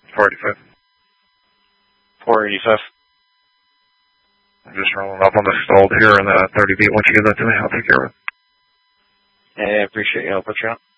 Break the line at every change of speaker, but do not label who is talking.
485.
485.
I'm just rolling up on the stalled here in the 30 feet. Once you get that to me, I'll take care of it.
I appreciate you. I'll put you on.